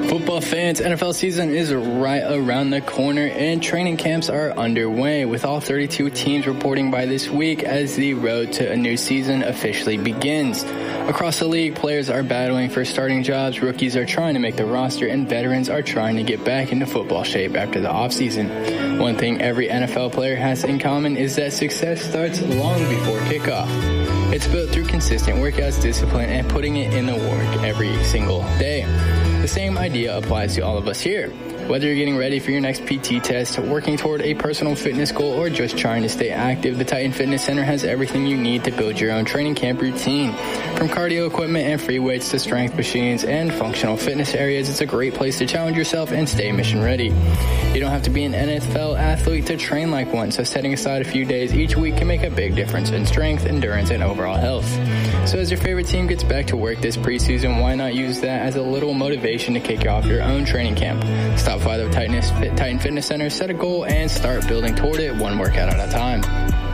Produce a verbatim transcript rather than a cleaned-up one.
Football fans, N F L season is right around the corner and training camps are underway, with all thirty-two teams reporting by this week as the road to a new season officially begins. Across the league, players are battling for starting jobs, rookies are trying to make the roster, and veterans are trying to get back into football shape after the offseason. One thing every N F L player has in common is that success starts long before kickoff. It's built through consistent workouts, discipline, and putting it in the work every single day. The same idea applies to all of us here. Whether you're getting ready for your next P T test, working toward a personal fitness goal, or just trying to stay active, the Titan Fitness Center has everything you need to build your own training camp routine. From cardio equipment and free weights to strength machines and functional fitness areas, it's a great place to challenge yourself and stay mission ready. You don't have to be an N F L athlete to train like one, so setting aside a few days each week can make a big difference in strength, endurance, and overall health. So as your favorite team gets back to work this preseason, why not use that as a little motivation to kick off your own training camp? Stop by the Titan Fitness Center, set a goal, and start building toward it one workout at a time.